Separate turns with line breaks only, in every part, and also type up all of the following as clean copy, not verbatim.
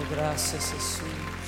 Gracias, Jesús.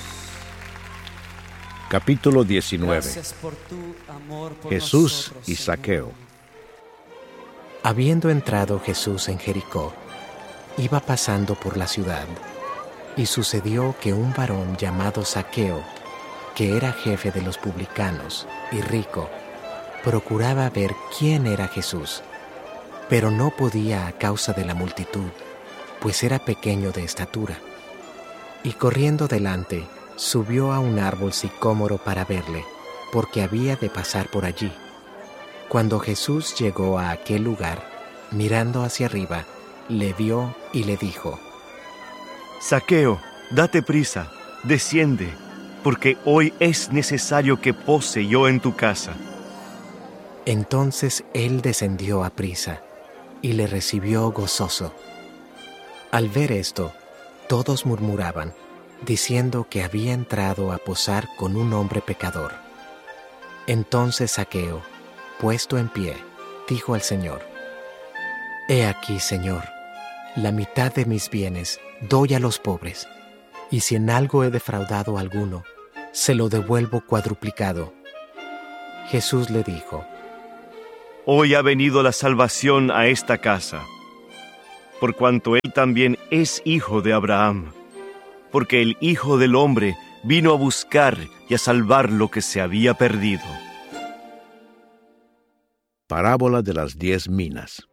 Capítulo 19.
Gracias por tu amor por
Jesús
nosotros,
y
Señor.
Zaqueo.
Habiendo entrado Jesús en Jericó, iba pasando por la ciudad, y sucedió que un varón llamado Zaqueo, que era jefe de los publicanos y rico, procuraba ver quién era Jesús, pero no podía a causa de la multitud, pues era pequeño de estatura. Y corriendo delante, subió a un árbol sicómoro para verle, porque había de pasar por allí. Cuando Jesús llegó a aquel lugar, mirando hacia arriba, le vio y le dijo:
Zaqueo, date prisa, desciende, porque hoy es necesario que pose yo en tu casa.
Entonces él descendió a prisa y le recibió gozoso. Al ver esto, todos murmuraban, diciendo que había entrado a posar con un hombre pecador. Entonces Zaqueo, puesto en pie, dijo al Señor: He aquí, Señor, la mitad de mis bienes doy a los pobres, y si en algo he defraudado a alguno, se lo devuelvo cuadruplicado. Jesús le dijo:
Hoy ha venido la salvación a esta casa, por cuanto él también es hijo de Abraham, porque el Hijo del Hombre vino a buscar y a salvar lo que se había perdido.
Parábola de las 10 minas.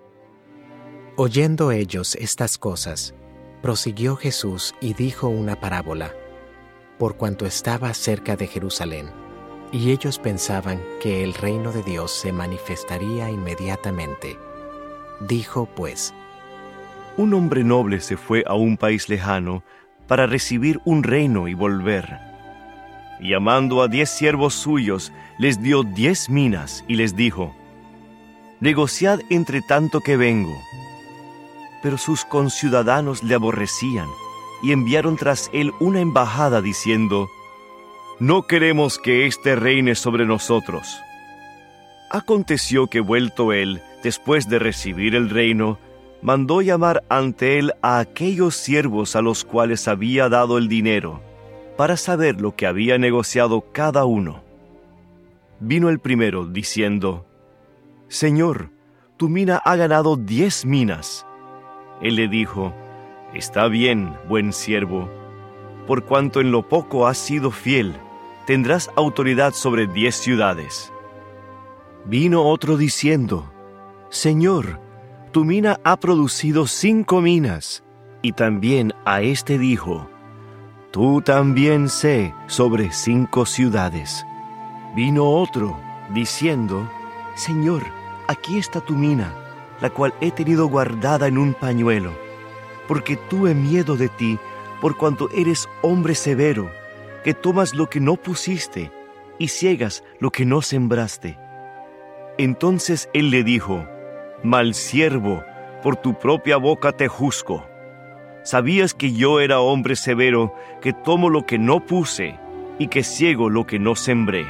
Oyendo ellos estas cosas, prosiguió Jesús y dijo una parábola, por cuanto estaba cerca de Jerusalén, y ellos pensaban que el reino de Dios se manifestaría inmediatamente. Dijo pues:
Un hombre noble se fue a un país lejano para recibir un reino y volver. Y llamando a 10 siervos suyos, les dio 10 minas y les dijo: Negociad entre tanto que vengo. Pero sus conciudadanos le aborrecían y enviaron tras él una embajada diciendo: No queremos que éste reine sobre nosotros. Aconteció que vuelto él, después de recibir el reino, mandó llamar ante él a aquellos siervos a los cuales había dado el dinero, para saber lo que había negociado cada uno. Vino el primero, diciendo: Señor, tu mina ha ganado 10 minas. Él le dijo: Está bien, buen siervo, por cuanto en lo poco has sido fiel, tendrás autoridad sobre 10 ciudades. Vino otro diciendo: Señor, tu mina ha producido 5 minas. Y también a éste dijo: Tú también sé sobre 5 ciudades. Vino otro, diciendo: Señor, aquí está tu mina, la cual he tenido guardada en un pañuelo, porque tuve miedo de ti, por cuanto eres hombre severo, que tomas lo que no pusiste y ciegas lo que no sembraste. Entonces él le dijo: Mal siervo, por tu propia boca te juzgo. ¿Sabías que yo era hombre severo, que tomo lo que no puse y que ciego lo que no sembré?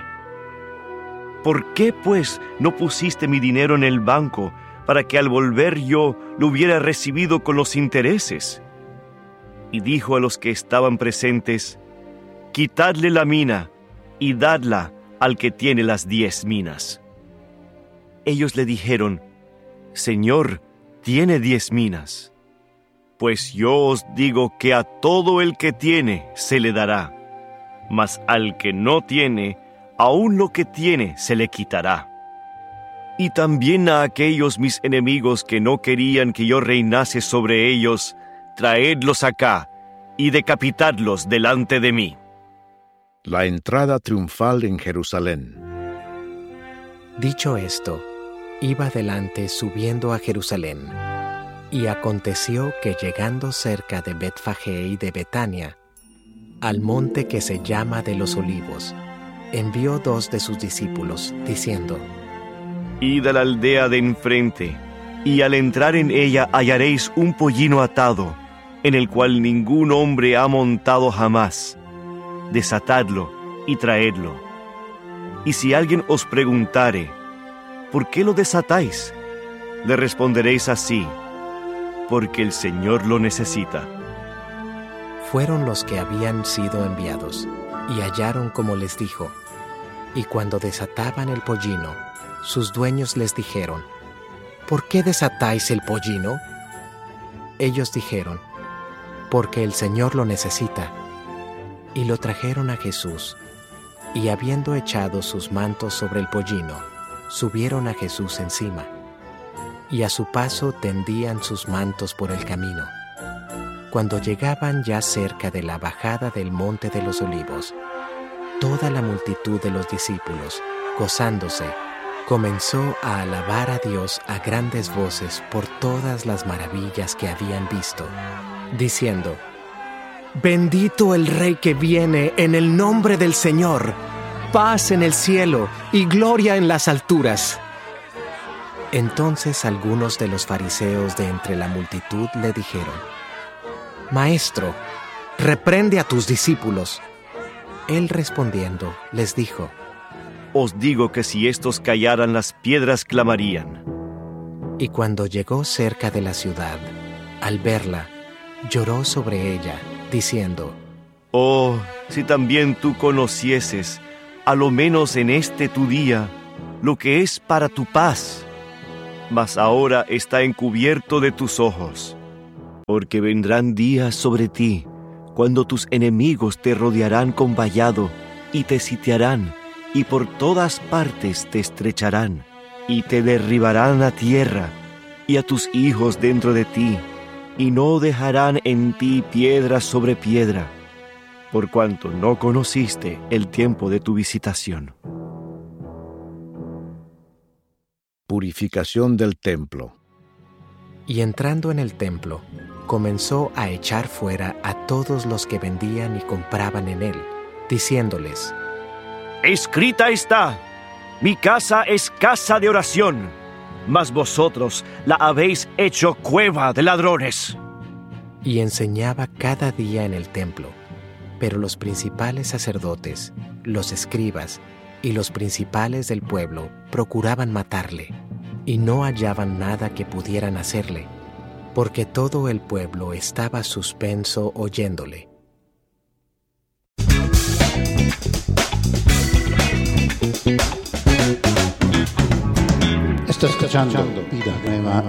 ¿Por qué, pues, no pusiste mi dinero en el banco, para que al volver yo lo hubiera recibido con los intereses? Y dijo a los que estaban presentes: Quitadle la mina y dadla al que tiene las 10 minas. Ellos le dijeron: Señor, tiene 10 minas. Pues yo os digo que a todo el que tiene se le dará, mas al que no tiene, aun lo que tiene se le quitará. Y también a aquellos mis enemigos que no querían que yo reinase sobre ellos, traedlos acá y decapitadlos delante de mí.
La entrada triunfal en Jerusalén.
Dicho esto, iba delante subiendo a Jerusalén. Y aconteció que llegando cerca de Betfagé y de Betania, al monte que se llama de los Olivos, envió 2 de sus discípulos, diciendo:
Id a la aldea de enfrente, y al entrar en ella hallaréis un pollino atado, en el cual ningún hombre ha montado jamás. Desatadlo y traedlo. Y si alguien os preguntare: ¿por qué lo desatáis?, le responderéis así: porque el Señor lo necesita.
Fueron los que habían sido enviados, y hallaron como les dijo. Y cuando desataban el pollino, sus dueños les dijeron: ¿Por qué desatáis el pollino? Ellos dijeron: Porque el Señor lo necesita. Y lo trajeron a Jesús, y habiendo echado sus mantos sobre el pollino, subieron a Jesús encima, y a su paso tendían sus mantos por el camino. Cuando llegaban ya cerca de la bajada del monte de los Olivos, toda la multitud de los discípulos, gozándose, comenzó a alabar a Dios a grandes voces por todas las maravillas que habían visto, diciendo: Bendito el Rey que viene en el nombre del Señor, paz en el cielo y gloria en las alturas. Entonces algunos de los fariseos de entre la multitud le dijeron: Maestro, reprende a tus discípulos. Él respondiendo les dijo:
Os digo que si estos callaran, las piedras clamarían.
Y cuando llegó cerca de la ciudad, al verla, lloró sobre ella, diciendo:
Oh, si también tú conocieses, a lo menos en este tu día, lo que es para tu paz. Mas ahora está encubierto de tus ojos. Porque vendrán días sobre ti, cuando tus enemigos te rodearán con vallado, y te sitiarán, y por todas partes te estrecharán, y te derribarán a tierra, y a tus hijos dentro de ti, y no dejarán en ti piedra sobre piedra, por cuanto no conociste el tiempo de tu visitación.
Purificación del templo.
Y entrando en el templo, comenzó a echar fuera a todos los que vendían y compraban en él, diciéndoles:
Escrita está: mi casa es casa de oración, mas vosotros la habéis hecho cueva de ladrones.
Y enseñaba cada día en el templo, pero los principales sacerdotes, los escribas y los principales del pueblo procuraban matarle, y no hallaban nada que pudieran hacerle, porque todo el pueblo estaba suspenso oyéndole.
Estás escuchando Vida Nueva